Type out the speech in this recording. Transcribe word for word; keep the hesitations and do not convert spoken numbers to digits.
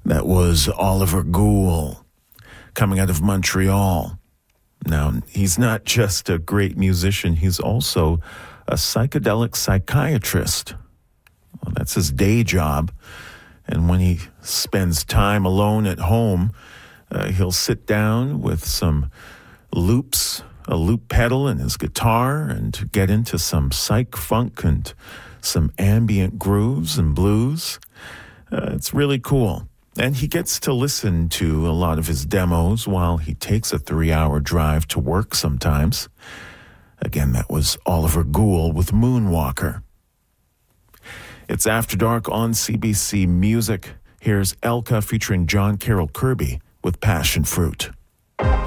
That was Oliver Gould, coming out of Montreal. Now, he's not just a great musician, he's also a psychedelic psychiatrist. Well, that's his day job. And when he spends time alone at home, uh, he'll sit down with some loops, a loop pedal and his guitar, and get into some psych funk and some ambient grooves and blues. Uh, it's really cool. And he gets to listen to a lot of his demos while he takes a three-hour drive to work sometimes. Again, that was Oliver Gould with Moonwalker. It's After Dark on C B C Music. Here's Elka featuring John Carroll Kirby with Passion Fruit.